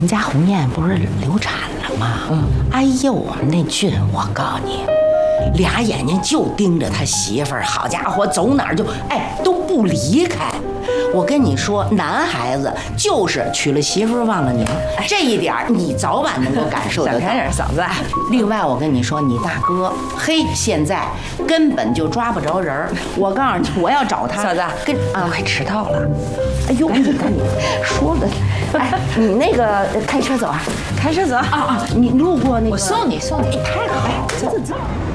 你家红艳不是流产了吗？哎呦啊，那俊，我告诉你，俩眼睛就盯着他媳妇儿，好家伙，走哪儿就都不离开。我跟你说，男孩子就是娶了媳妇儿忘了娘，这一点你早晚能够感受得到。 小开点嫂子。 另外，我跟你说，你大哥现在根本就抓不着人儿。我告诉你，我要找他， 嫂子快迟到了。 哎呦，你看你说的，你那个开车走啊， 开车走啊！你路过那个， 我送你。 太好了，走。